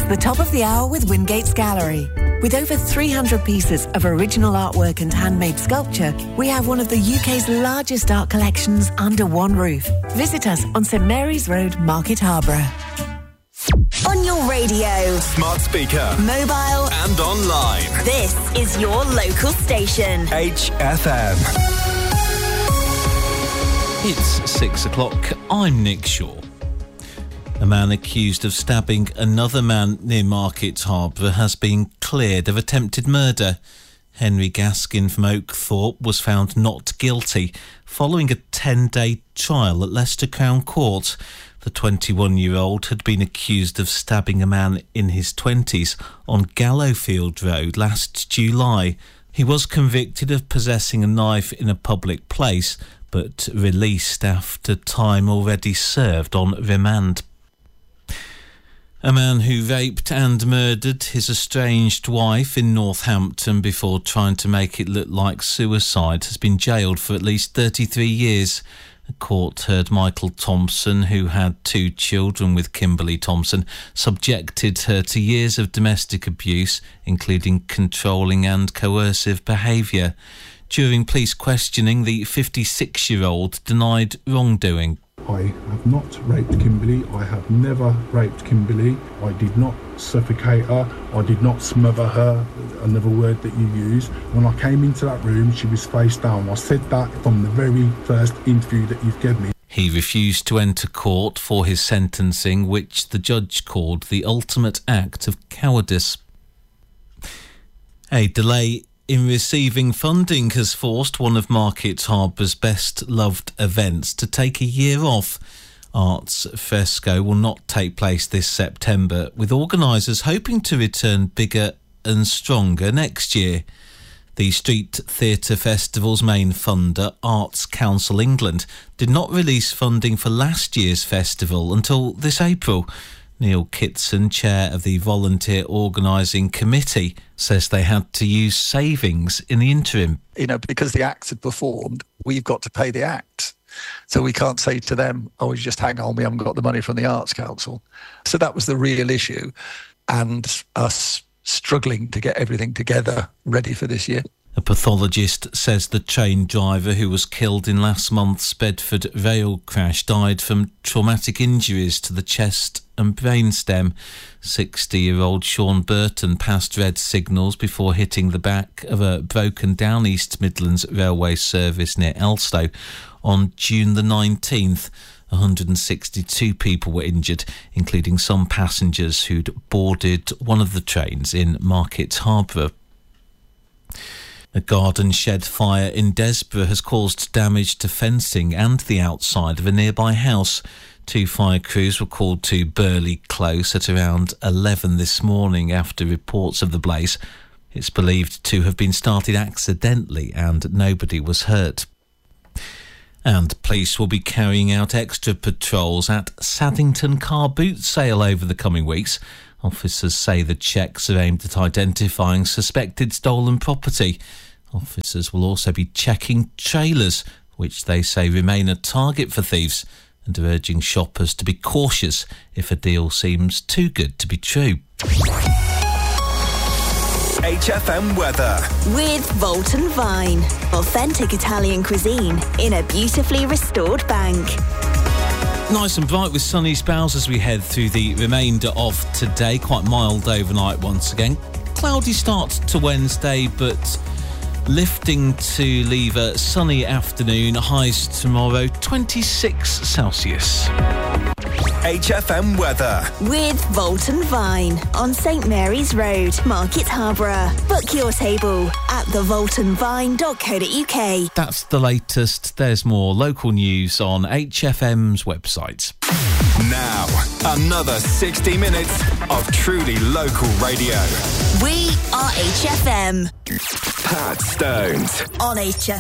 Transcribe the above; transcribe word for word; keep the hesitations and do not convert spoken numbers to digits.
It's the top of the hour with Wingate's Gallery. With over three hundred pieces of original artwork and handmade sculpture, we have one of the U K's largest art collections under one roof. Visit us on St Mary's Road, Market Harborough. On your radio, smart speaker, mobile and online. This is your local station. H F M. It's six o'clock. I'm Nick Shaw. A man accused of stabbing another man near Market Harborough has been cleared of attempted murder. Henry Gaskin from Oakthorpe was found not guilty following a ten-day trial at Leicester Crown Court. The twenty-one-year-old had been accused of stabbing a man in his twenties on Gallowfield Road last July. He was convicted of possessing a knife in a public place, but released after time already served on remand. A man who raped and murdered his estranged wife in Northampton before trying to make it look like suicide has been jailed for at least thirty-three years. The court heard Michael Thompson, who had two children with Kimberly Thompson, subjected her to years of domestic abuse, including controlling and coercive behaviour. During police questioning, the fifty-six-year-old denied wrongdoing. I have not raped Kimberly. I have never raped Kimberly. I did not suffocate her. I did not smother her, another word that you use. When I came into that room, she was face down. I said that from the very first interview that you've given me. He refused to enter court for his sentencing, which the judge called the ultimate act of cowardice. A delay in receiving funding has forced one of Market Harbour's best-loved events to take a year off. Arts Fresco will not take place this September, with organisers hoping to return bigger and stronger next year. The Street Theatre Festival's main funder, Arts Council England, did not release funding for last year's festival until this April. Neil Kitson, chair of the Volunteer Organising Committee, says they had to use savings in the interim. You know, because the acts had performed, we've got to pay the act. So we can't say to them, oh, you just hang on, we haven't got the money from the Arts Council. So that was the real issue, and us struggling to get everything together ready for this year. A pathologist says the train driver who was killed in last month's Bedford rail crash died from traumatic injuries to the chest and brainstem. sixty-year-old Sean Burton passed red signals before hitting the back of a broken-down East Midlands railway service near Elstow on June the nineteenth. one hundred sixty-two people were injured, including some passengers who'd boarded one of the trains in Market Harborough. A garden shed fire in Desborough has caused damage to fencing and the outside of a nearby house. Two fire crews were called to Burley Close at around eleven this morning after reports of the blaze. It's believed to have been started accidentally and nobody was hurt. And police will be carrying out extra patrols at Saddington car boot sale over the coming weeks. Officers say the checks are aimed at identifying suspected stolen property. Officers will also be checking trailers, which they say remain a target for thieves, and are urging shoppers to be cautious if a deal seems too good to be true. H F M weather. With Volton Vine. Authentic Italian cuisine in a beautifully restored bank. Nice and bright with sunny spells as we head through the remainder of today. Quite mild overnight once again. Cloudy start to Wednesday, but lifting to leave a sunny afternoon. Highs tomorrow, twenty-six Celsius. H F M weather. With Volton Vine on St Mary's Road, Market Harborough. Book your table at the volton vine dot co dot uk. That's the latest. There's more local news on H F M's website. Now, another sixty minutes of truly local radio. We are H F M. Pat Stones On H F M.